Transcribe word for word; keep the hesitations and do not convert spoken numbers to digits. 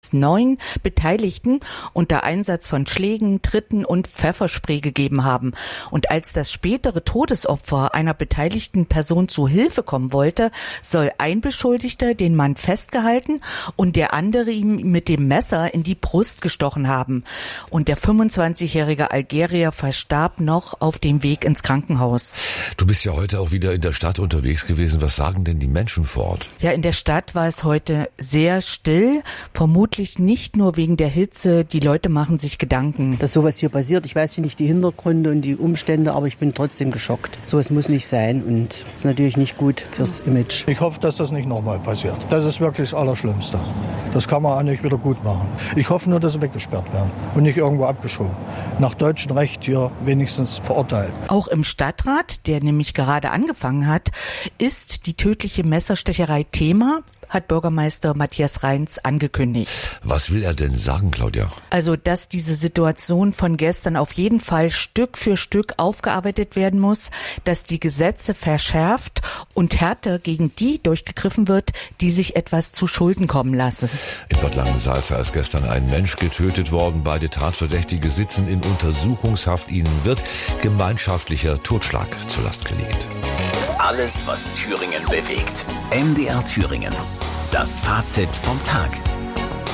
neun Beteiligten unter Einsatz von Schlägen, Tritten und Pfefferspray gegeben haben. Und als das spätere Todesopfer einer beteiligten Person zu Hilfe kommen wollte, soll ein Beschuldigter den Mann festgehalten und der andere ihm mit dem Messer in die Brust gestochen haben. Und der fünfundzwanzigjährige Algerier verstarb noch auf dem Weg ins Krankenhaus. Du bist ja heute auch wieder in der Stadt unterwegs gewesen. Was sagen denn die Menschen vor Ort? Ja, in der Stadt war es heute sehr still, vermutlich nicht nur wegen der Hitze, die Leute machen sich Gedanken. Dass sowas hier passiert, ich weiß nicht die Hintergründe und die Umstände, aber ich bin trotzdem geschockt. Sowas muss nicht sein und ist natürlich nicht gut fürs Image. Ich hoffe, dass das nicht nochmal passiert. Das ist wirklich das Allerschlimmste. Das kann man auch nicht wieder gut machen. Ich hoffe nur, dass sie weggesperrt werden und nicht irgendwo abgeschoben. Nach deutschem Recht hier wenigstens verurteilt. Auch im Stadtrat, der nämlich gerade angefangen hat, ist die tödliche Messerstecherei Thema, hat Bürgermeister Matthias Reins angekündigt. Was will er denn sagen, Claudia? Also, dass diese Situation von gestern auf jeden Fall Stück für Stück aufgearbeitet werden muss, dass die Gesetze verschärft und härter gegen die durchgegriffen wird, die sich etwas zu Schulden kommen lassen. In Bad Langensalza ist gestern ein Mensch getötet worden. Beide Tatverdächtige sitzen in Untersuchungshaft. Ihnen wird gemeinschaftlicher Totschlag zur Last gelegt. Alles, was Thüringen bewegt. M D R Thüringen. Das Fazit vom Tag.